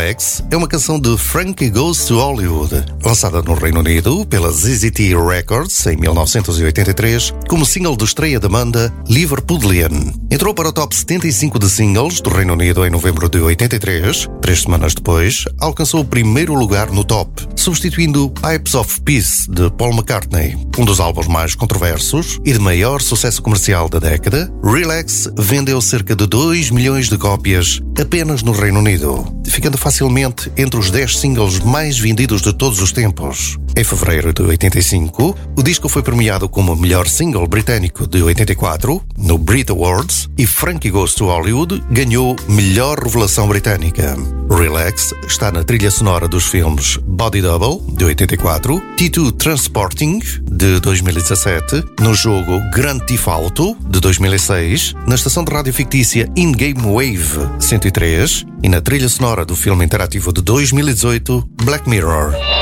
Relax é uma canção de Frankie Goes to Hollywood, lançada no Reino Unido pela ZZT Records em 1983 como single de estreia da banda Liverpudlian. Entrou para o top 75 de singles do Reino Unido em novembro de 83. 3 semanas depois, alcançou o primeiro lugar no top, substituindo Pipes of Peace de Paul McCartney. Um dos álbuns mais controversos e de maior sucesso comercial da década, Relax vendeu cerca de 2 milhões de cópias apenas no Reino Unido, ficando facilmente entre os 10 singles mais vendidos de todos os tempos. Em fevereiro de 85, o disco foi premiado como melhor single britânico de 84 no Brit Awards e Frankie Goes to Hollywood ganhou melhor revelação britânica. Relax está na trilha sonora dos filmes Body Double, de 84, T2 Transporting, de 2017, no jogo Grand Theft Auto, de 2006, na estação de rádio fictícia In Game Wave 103 e na trilha sonora do filme interativo de 2018 Black Mirror.